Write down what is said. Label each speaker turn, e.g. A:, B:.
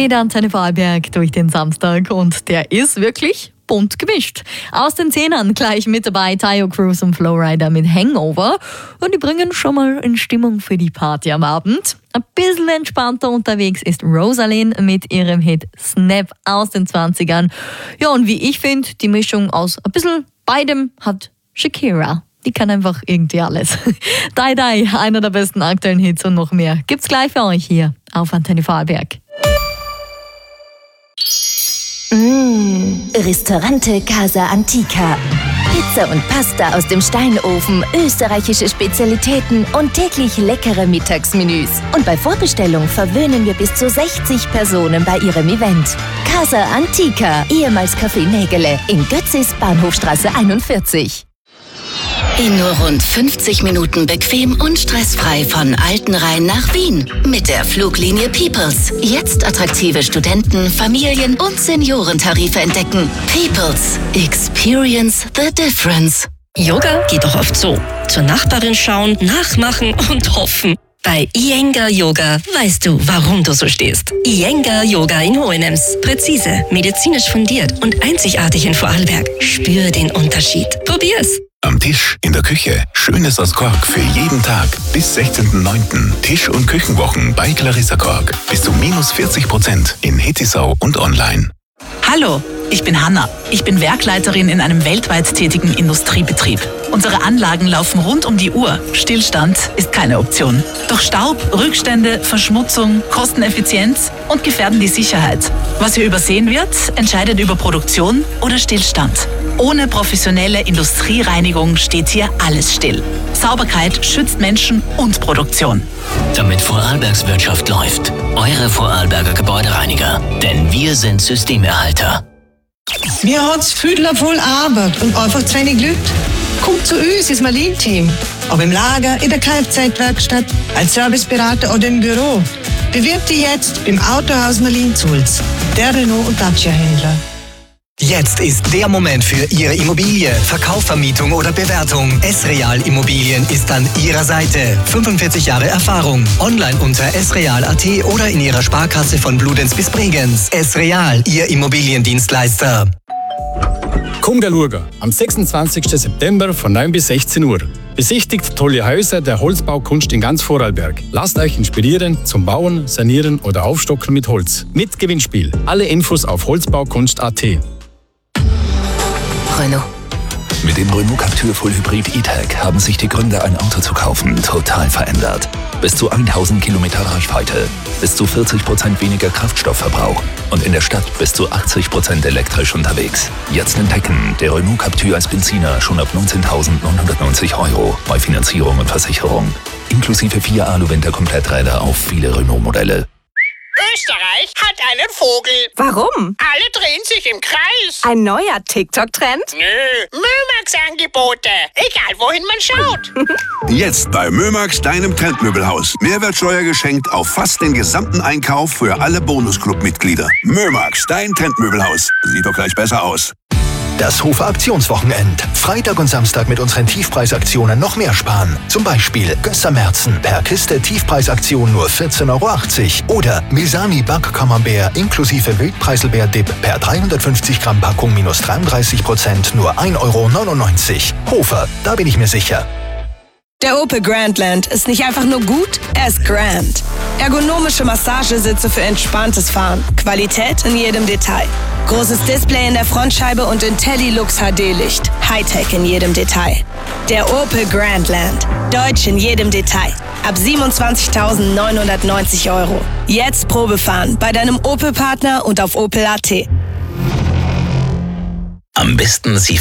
A: mit Antenne Vorarlberg durch den Samstag und der ist wirklich bunt gemischt. Aus den Zehnern gleich mit dabei Tayo Cruz und Flowrider mit Hangover und die bringen schon mal in Stimmung für die Party am Abend. Ein bisschen entspannter unterwegs ist Rosaline mit ihrem Hit Snap aus den 20ern. Ja, und wie ich finde, die Mischung aus ein bisschen beidem hat Shakira. Die kann einfach irgendwie alles. Die, einer der besten aktuellen Hits und noch mehr gibt's gleich für euch hier auf Antenne Vorarlberg.
B: Ristorante Casa Antica. Pizza und Pasta aus dem Steinofen, österreichische Spezialitäten und täglich leckere Mittagsmenüs. Und bei Vorbestellung verwöhnen wir bis zu 60 Personen bei ihrem Event. Casa Antica, ehemals Café Nägele in Götzis, Bahnhofstraße 41.
C: In nur rund 50 Minuten bequem und stressfrei von Altenrhein nach Wien. Mit der Fluglinie Peoples. Jetzt attraktive Studenten-, Familien- und Seniorentarife entdecken. Peoples. Experience the difference.
D: Yoga geht doch oft so. Zur Nachbarin schauen, nachmachen und hoffen. Bei Iyengar Yoga weißt du, warum du so stehst. Iyengar Yoga in Hohenems. Präzise, medizinisch fundiert und einzigartig in Vorarlberg. Spür den Unterschied. Probier's.
E: Am Tisch, in der Küche. Schönes aus Kork für jeden Tag. Bis 16.09. Tisch- und Küchenwochen bei Clarissa Kork. Bis zu -40% in Hettisau und online.
F: Hallo, ich bin Hanna. Ich bin Werkleiterin in einem weltweit tätigen Industriebetrieb. Unsere Anlagen laufen rund um die Uhr. Stillstand ist keine Option. Doch Staub, Rückstände, Verschmutzung, Kosteneffizienz und gefährden die Sicherheit. Was hier übersehen wird, entscheidet über Produktion oder Stillstand. Ohne professionelle Industriereinigung steht hier alles still. Sauberkeit schützt Menschen und Produktion.
G: Damit Vorarlbergs Wirtschaft läuft. Eure Vorarlberger Gebäudereiniger. Denn wir sind Systemerhalter.
H: Wir haben viel voll Arbeit und einfach zu wenig Leute. Kommt zu uns ins Marlin-Team. Ob im Lager, in der Kfz-Werkstatt, als Serviceberater oder im Büro. Bewirb dich jetzt beim Autohaus Marlin-Zulz. Der Renault- und Dacia-Händler.
I: Jetzt ist der Moment für Ihre Immobilie. Verkauf, Vermietung oder Bewertung. S-Real Immobilien ist an Ihrer Seite. 45 Jahre Erfahrung. Online unter sreal.at oder in Ihrer Sparkasse von Bludenz bis Bregenz. S-Real, Ihr Immobiliendienstleister.
J: Komm schauen, am 26. September von 9 bis 16 Uhr. Besichtigt tolle Häuser der Holzbaukunst in ganz Vorarlberg. Lasst euch inspirieren zum Bauen, Sanieren oder Aufstocken mit Holz. Mit Gewinnspiel. Alle Infos auf holzbaukunst.at.
C: Renault.
E: Mit dem Renault Captur Full Hybrid E-Tech haben sich die Gründe, ein Auto zu kaufen, total verändert. Bis zu 1000 Kilometer Reichweite, bis zu 40% weniger Kraftstoffverbrauch und in der Stadt bis zu 80% elektrisch unterwegs. Jetzt entdecken, der Renault Captur als Benziner schon ab 19.990 € bei Finanzierung und Versicherung. Inklusive 4 Alu-Winter-Kompletträder auf viele Renault-Modelle.
K: Österreich hat einen Vogel.
L: Warum?
K: Alle drehen sich im Kreis.
L: Ein neuer TikTok-Trend?
K: Nö, Mömax-Angebote. Egal, wohin man schaut.
M: Jetzt bei Mömax, deinem Trendmöbelhaus. Mehrwertsteuer geschenkt auf fast den gesamten Einkauf für alle Bonusclub-Mitglieder. Mömax, dein Trendmöbelhaus. Sieht doch gleich besser aus.
N: Das Hofer Aktionswochenend. Freitag und Samstag mit unseren Tiefpreisaktionen noch mehr sparen. Zum Beispiel Gösser Merzen per Kiste Tiefpreisaktion nur 14,80 € oder Misani Back-Camembert inklusive Wildpreiselbeer-Dip per 350 Gramm Packung minus 33% nur 1,99 €. Hofer, da bin ich mir sicher.
L: Der Opel Grandland ist nicht einfach nur gut, er ist grand. Ergonomische Massagesitze für entspanntes Fahren. Qualität in jedem Detail. Großes Display in der Frontscheibe und IntelliLux HD-Licht. Hightech in jedem Detail. Der Opel Grandland. Deutsch in jedem Detail. Ab 27.990 €. Jetzt Probefahren bei deinem Opel-Partner und auf opel.at.
G: Am besten Sie